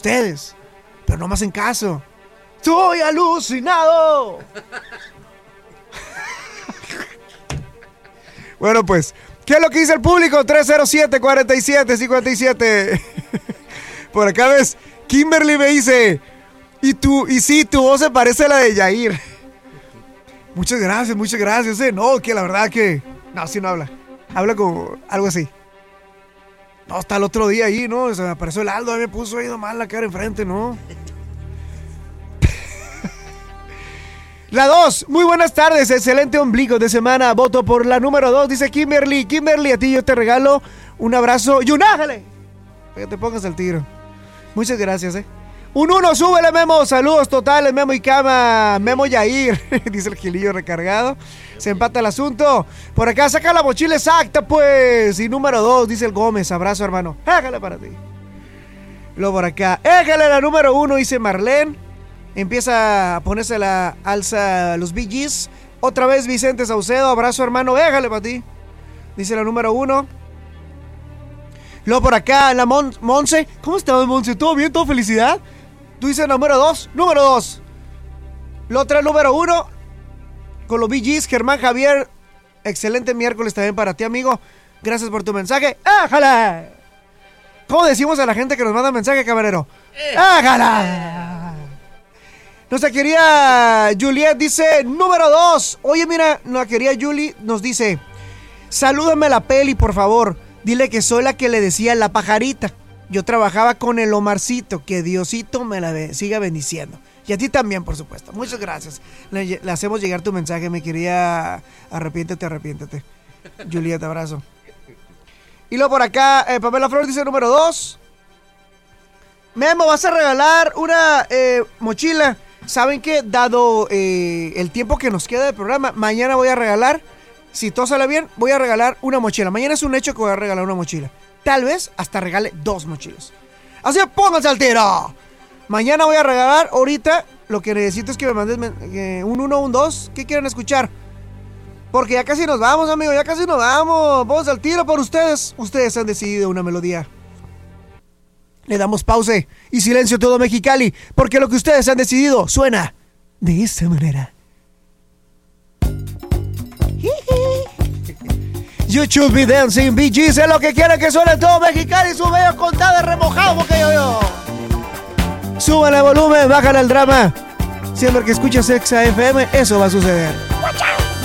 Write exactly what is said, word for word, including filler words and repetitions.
Ustedes. Pero no me hacen caso. ¡Estoy alucinado! Bueno, pues, ¿qué es lo que dice el público? tres cero siete, cuatro siete, cinco siete. Por acá ves, Kimberly me dice, y tú, y sí, tu voz se parece a la de Yair. Muchas gracias, muchas gracias, eh. No, que la verdad que... No, así no habla. Habla como algo así. No, hasta el otro día ahí, ¿no? Se me apareció el Aldo, a mí me puso ahí nomás la cara enfrente, ¿no? La dos, muy buenas tardes, excelente ombligo de semana, voto por la número dos, dice Kimberly. Kimberly, a ti yo te regalo un abrazo y un ángel. Que te pongas al tiro. Muchas gracias, eh. Un uno, súbele, Memo, saludos totales, Memo y Cama, Memo Yair, dice el Gilillo recargado. Se empata el asunto. Por acá saca la mochila exacta, pues. Y número dos, dice el Gómez, abrazo, hermano. Éjale para ti. Luego por acá, éjale la número uno, dice Marlene. Empieza a ponerse la alza los Bee Gees. Otra vez Vicente Saucedo, abrazo, hermano, éjale para ti. Dice la número uno. Luego por acá, la Mon Monse. ¿Cómo estás, Monse? ¿Todo bien? ¿Todo felicidad? Tú dices número dos. Número dos. La otra número uno. Con los Bee Gees, Germán Javier. Excelente miércoles también para ti, amigo. Gracias por tu mensaje. ¡Ájala! ¿Cómo decimos a la gente que nos manda mensaje, camarero? ¡Ájala! Nuestra querida Juliet dice número dos. Oye, mira, nuestra querida Julie nos dice: salúdame a la Peli, por favor. Dile que soy la que le decía la pajarita. Yo trabajaba con el Omarcito. Que Diosito me la be- siga bendiciendo. Y a ti también, por supuesto. Muchas gracias. Le, le hacemos llegar tu mensaje, mi querida. Arrepiéntete, arrepiéntete. Juliet, te abrazo. Y luego por acá, eh, Pamela Flores dice número dos. Memo, vas a regalar una eh, mochila. ¿Saben qué? Dado eh, el tiempo que nos queda de programa, mañana voy a regalar, si todo sale bien, voy a regalar una mochila. Mañana es un hecho que voy a regalar una mochila. Tal vez hasta regale dos mochilas. Así que pónganse al tiro. Mañana voy a regalar. Ahorita lo que necesito es que me mandes eh, un uno, un dos. ¿Qué quieren escuchar? Porque ya casi nos vamos, amigo. Ya casi nos vamos. Pónganse al tiro por ustedes. Ustedes han decidido una melodía. Le damos pausa y silencio todo Mexicali, porque lo que ustedes han decidido suena de esta manera. YouTube be dancing, Bee Gees es lo que quieren que suene todo Mexicali. Su medio contado de remojado porque yo yo. Súbale el volumen, bájale el drama. Siempre que escuches Exa F M, eso va a suceder.